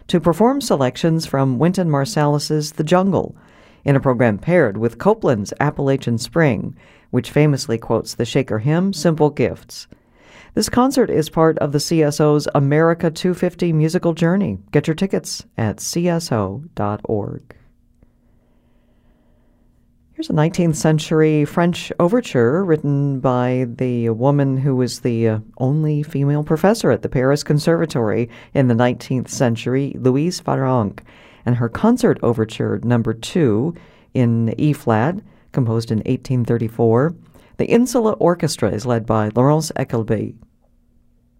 to perform selections from Wynton Marsalis's The Jungle, in a program paired with Copland's Appalachian Spring, which famously quotes the Shaker hymn, Simple Gifts. This concert is part of the CSO's America 250 musical journey. Get your tickets at cso.org. Here's a 19th century French overture written by the woman who was the only female professor at the Paris Conservatory in the 19th century, Louise Farrenc, and her concert overture number 2 in E-flat, composed in 1834. The Insula Orchestra is led by Laurence Eckelby.